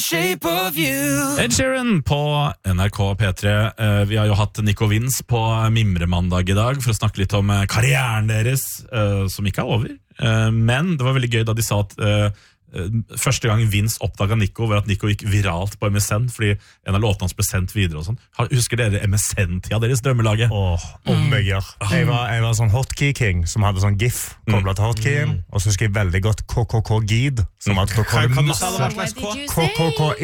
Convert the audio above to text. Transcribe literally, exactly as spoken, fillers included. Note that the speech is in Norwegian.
Shape of you. Ed Sheeran på N R K P tre. Eh, Vi har jo hatt Nick og Vince på Mimremandag i dag for å snakke litt om eh, karrieren deres, eh, som ikke er over. Eh, Men det var veldig gøy da de sa at eh, eh, første gang Vince oppdaget Nico var at Nico gikk viralt på M S N, fordi en av låtene hans ble sendt videre og sånn. Har- Husker dere M S N-tida deres drømmelaget? Åh, om jeg gjør. Jeg var, jeg var sånn hotkey-king som hadde sånn gif koblet til hotkeyen, og så husker jeg veldig godt K K K-gid, som hadde Kan du masse sa det var slags What did you K K K